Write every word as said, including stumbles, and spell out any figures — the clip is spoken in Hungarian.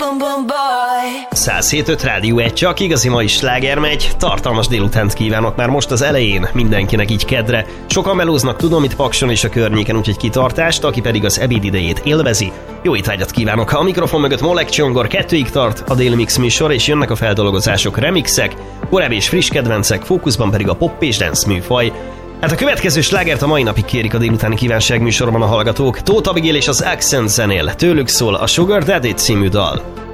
száz hét öt Rádió egy, csak igazi mai sláger megy. Tartalmas délutánt kívánok már most az elején mindenkinek így kedre. Sokan melóznak, tudom, itt Pakson és a környéken, úgyhogy kitartást, aki pedig az ebéd idejét élvezi. Jó étvágyat kívánok! A mikrofon mögött Molek Csongor, kettőig tart a Daily Mix műsor, és jönnek a feldolgozások, remixek, korábbi és friss kedvencek, fókuszban pedig a pop és dance műfaj. Hát a következő slágert a mai napig kérik a délutáni kívánság műsorban a hallgatók. Tóth Abigail és az Accent zenél, tőlük szól a Sugar Daddy című dal.